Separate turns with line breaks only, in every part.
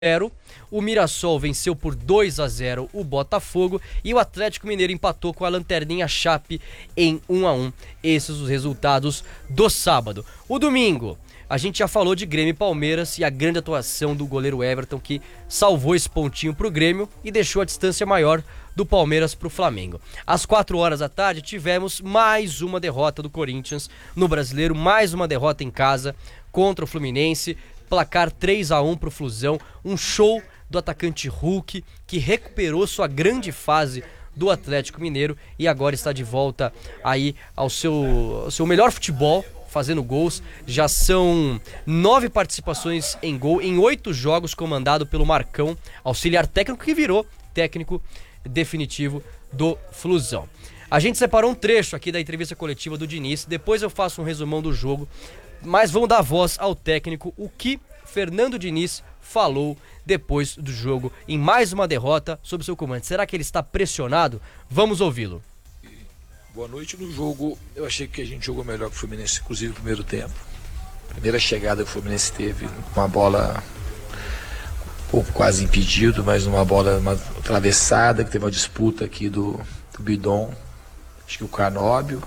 0. O Mirassol venceu por 2-0 o Botafogo e o Atlético Mineiro empatou com a lanterninha Chape em 1-1. Esses os resultados do sábado. O domingo, a gente já falou de Grêmio e Palmeiras e a grande atuação do goleiro Everton, que salvou esse pontinho pro Grêmio e deixou a distância maior do Palmeiras pro Flamengo. Às 4 da tarde tivemos mais uma derrota do Corinthians no Brasileiro, mais uma derrota em casa contra o Fluminense. Placar 3-1 pro Flusão, um show do atacante Hulk, que recuperou sua grande fase do Atlético Mineiro e agora está de volta aí ao seu melhor futebol, fazendo gols. Já são 9 participações em gol em 8 jogos, comandado pelo Marcão, auxiliar técnico que virou técnico definitivo do Flusão. A gente separou um trecho aqui da entrevista coletiva do Diniz, depois eu faço um resumão do jogo, mas vamos dar voz ao técnico, o que Fernando Diniz falou depois do jogo, em mais uma derrota sob seu comando. Será que ele está pressionado? Vamos ouvi-lo.
Boa noite. No jogo, eu achei que a gente jogou melhor que o Fluminense, inclusive no primeiro tempo. Primeira chegada que o Fluminense teve, uma bola um pouco quase impedido, mas uma bola uma atravessada, que teve uma disputa aqui do Bidon, acho que o Canóbio,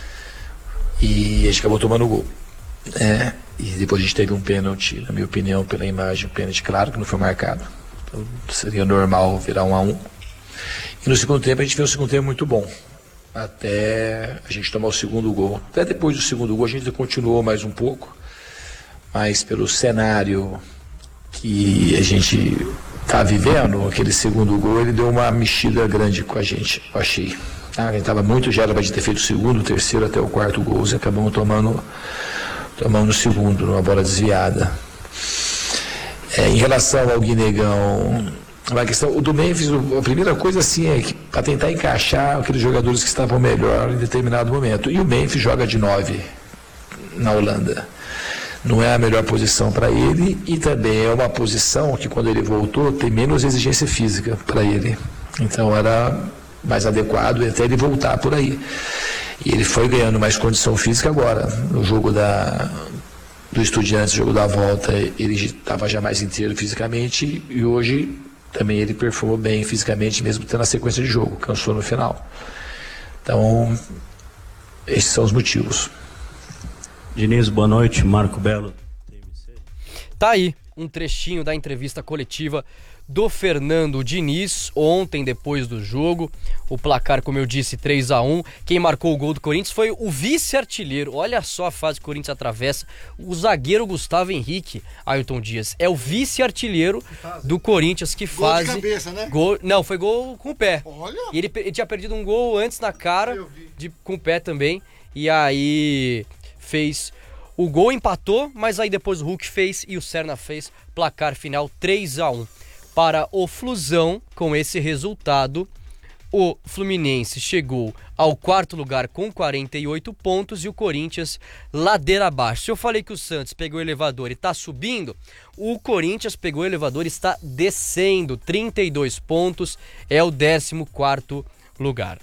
e a gente acabou tomando o gol. E depois a gente teve um pênalti, na minha opinião, pela imagem, um pênalti claro que não foi marcado. Então seria normal virar 1-1. E no segundo tempo a gente fez um segundo tempo muito bom, até a gente tomar o segundo gol. Até depois do segundo gol a gente continuou mais um pouco, mas pelo cenário que a gente está vivendo, aquele segundo gol, ele deu uma mexida grande com a gente, eu achei. A gente estava muito, já era para ter feito o segundo, o terceiro até o quarto gol, e acabamos tomando no segundo, numa bola desviada. Em relação ao Guinegão, uma questão, o do Memphis, a primeira coisa assim é para tentar encaixar aqueles jogadores que estavam melhor em determinado momento. E o Memphis joga de 9 na Holanda. Não é a melhor posição para ele e também é uma posição que quando ele voltou tem menos exigência física para ele. Então era mais adequado até ele voltar por aí. E ele foi ganhando mais condição física agora. No jogo do Estudiantes, jogo da volta, ele estava já mais inteiro fisicamente e hoje também ele performou bem fisicamente, mesmo tendo a sequência de jogo, cansou no final. Então, esses são os motivos.
Diniz, boa noite. Marco Belo.
Tá aí um trechinho da entrevista coletiva do Fernando Diniz, ontem depois do jogo. O placar, como eu disse, 3-1. Quem marcou o gol do Corinthians foi o vice-artilheiro. Olha só a fase que o Corinthians atravessa. O zagueiro Gustavo Henrique, Ailton Dias, é o vice-artilheiro do Corinthians que faz
gol de cabeça, né?
Gol, não, foi gol com o pé.
Olha.
E ele tinha perdido um gol antes na cara, com o pé também. E aí fez o gol, empatou, mas aí depois o Hulk fez e o Serna fez. Placar final 3-1. Para o Flusão, com esse resultado, o Fluminense chegou ao 4º lugar com 48 pontos e o Corinthians ladeira abaixo. Se eu falei que o Santos pegou o elevador e está subindo, o Corinthians pegou o elevador e está descendo. 32 pontos, é o 14º lugar.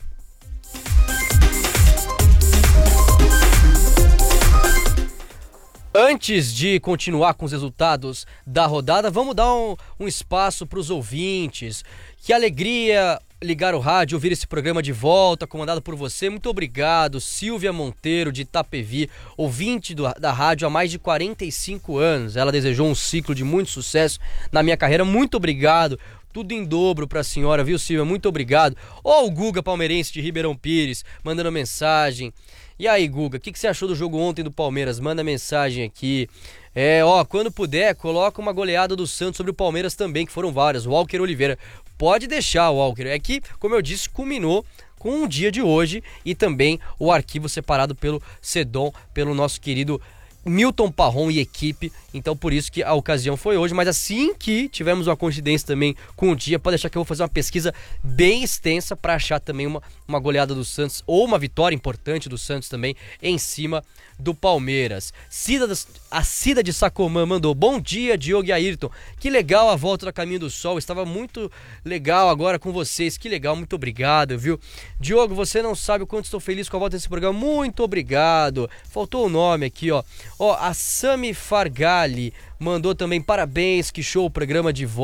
Antes de continuar com os resultados da rodada, vamos dar um espaço para os ouvintes. Que alegria ligar o rádio, ouvir esse programa de volta, comandado por você. Muito obrigado, Silvia Monteiro, de Itapevi, ouvinte da rádio há mais de 45 anos. Ela desejou um ciclo de muito sucesso na minha carreira. Muito obrigado. Tudo em dobro pra senhora, viu, Silvia? Muito obrigado. Ó, o Guga palmeirense de Ribeirão Pires, mandando mensagem. E aí, Guga, o que você achou do jogo ontem do Palmeiras? Manda mensagem aqui. Quando puder, coloca uma goleada do Santos sobre o Palmeiras também, que foram várias. Walker Oliveira. Pode deixar, Walker. É que, como eu disse, culminou com o dia de hoje e também o arquivo separado pelo Sedom, pelo nosso querido Milton Parron e equipe, então por isso que a ocasião foi hoje, mas assim que tivermos uma coincidência também com o dia, pode deixar que eu vou fazer uma pesquisa bem extensa para achar também uma goleada do Santos, ou uma vitória importante do Santos também, em cima do Palmeiras. A Cida de Sacomã mandou: bom dia, Diogo e Ayrton. Que legal a volta da Caminho do Sol. Estava muito legal agora com vocês. Que legal, muito obrigado, viu? Diogo, você não sabe o quanto estou feliz com a volta desse programa. Muito obrigado. Faltou o nome aqui, ó. Ó, a Sami Fargali mandou também: parabéns, que show o programa de volta.